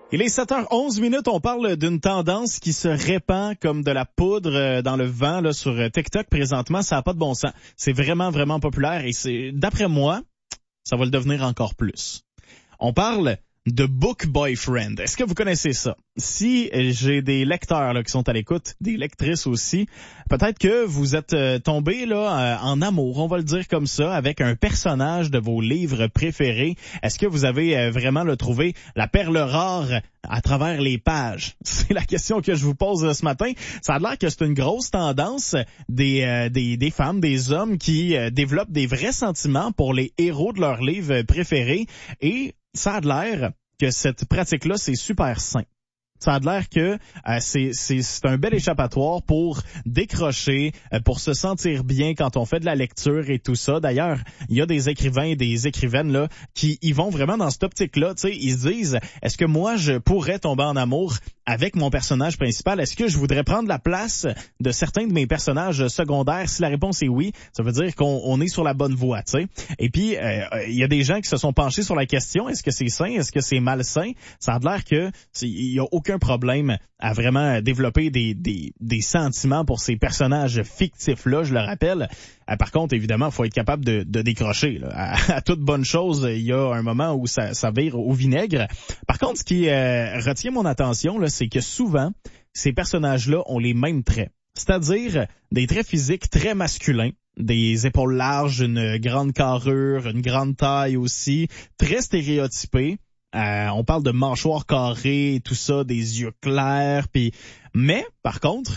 Il est 7h11, on parle d'une tendance qui se répand comme de la poudre dans le vent là, sur TikTok présentement. Ça n'a pas de bon sens. C'est vraiment, vraiment populaire et c'est, d'après moi, ça va le devenir encore plus. On parle de Book Boyfriend. Est-ce que vous connaissez ça? Si j'ai des lecteurs là, qui sont à l'écoute, des lectrices aussi, peut-être que vous êtes tombés là en amour, on va le dire comme ça, avec un personnage de vos livres préférés. Est-ce que vous avez vraiment trouvé la perle rare à travers les pages? C'est la question que je vous pose ce matin. Ça a l'air que c'est une grosse tendance des femmes, des hommes qui développent des vrais sentiments pour les héros de leurs livres préférés et ça a l'air que cette pratique-là, c'est super sain. Ça a l'air que c'est un bel échappatoire pour décrocher, pour se sentir bien quand on fait de la lecture et tout ça. D'ailleurs, il y a des écrivains et des écrivaines là qui y vont vraiment dans cette optique-là. Tu sais, ils se disent, est-ce que moi je pourrais tomber en amour avec mon personnage principal? Est-ce que je voudrais prendre la place de certains de mes personnages secondaires? Si la réponse est oui, ça veut dire qu'on est sur la bonne voie, tu sais. Et puis, il y a des gens qui se sont penchés sur la question, est-ce que c'est sain? Est-ce que c'est malsain? Ça a l'air que il y a aucun problème à vraiment développer des sentiments pour ces personnages fictifs-là, je le rappelle. Par contre, évidemment, il faut être capable de décrocher. Là. À toute bonne chose, il y a un moment où ça vire au vinaigre. Par contre, ce qui retient mon attention, là, c'est que souvent, ces personnages-là ont les mêmes traits. C'est-à-dire des traits physiques très masculins, des épaules larges, une grande carrure, une grande taille aussi, très stéréotypés. On parle de mâchoires carrées, tout ça, des yeux clairs, mais par contre,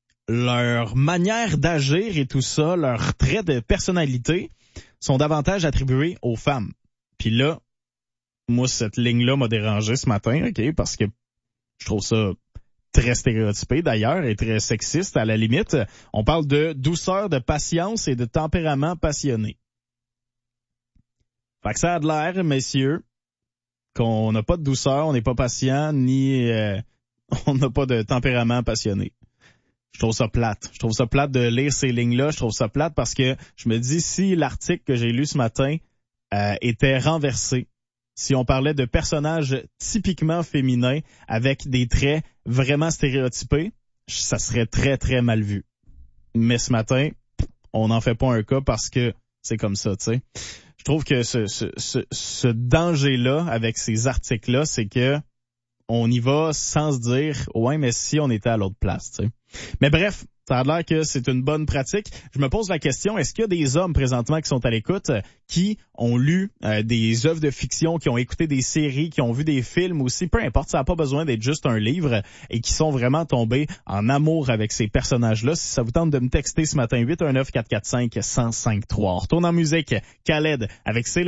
leur manière d'agir et tout ça, leurs traits de personnalité sont davantage attribués aux femmes. Puis là, moi, cette ligne-là m'a dérangé ce matin, ok, parce que je trouve ça très stéréotypé d'ailleurs et très sexiste à la limite. On parle de douceur, de patience et de tempérament passionné. Fait que ça a de l'air, messieurs, qu'on n'a pas de douceur, on n'est pas patient, ni on n'a pas de tempérament passionné. Je trouve ça plate. Je trouve ça plate de lire ces lignes-là. Je trouve ça plate parce que je me dis, si l'article que j'ai lu ce matin était renversé, si on parlait de personnages typiquement féminins avec des traits vraiment stéréotypés, ça serait très, très mal vu. Mais ce matin, on n'en fait pas un cas parce que c'est comme ça, tu sais. Je trouve que ce danger-là avec ces articles-là, c'est que on y va sans se dire « Ouais, mais si on était à l'autre place », tu sais. Mais bref, ça a l'air que c'est une bonne pratique. Je me pose la question, est-ce qu'il y a des hommes présentement qui sont à l'écoute, qui ont lu des œuvres de fiction, qui ont écouté des séries, qui ont vu des films aussi, peu importe, ça n'a pas besoin d'être juste un livre, et qui sont vraiment tombés en amour avec ces personnages-là. Si ça vous tente de me texter ce matin, 819-445-1053. On retourne en musique, Khaled avec ses